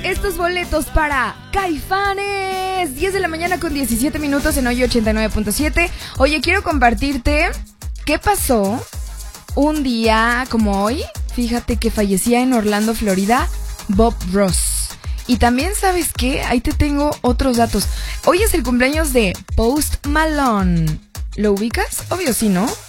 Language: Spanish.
estos boletos para Caifanes. 10 de la mañana con 17 minutos en Hoy 89.7. Oye, quiero compartirte qué pasó un día como hoy. Fíjate que fallecía en Orlando, Florida, Bob Ross. Y también, ¿sabes qué? Ahí te tengo otros datos. Hoy es el cumpleaños de Post Malone. ¿Lo ubicas? Obvio sí, ¿no?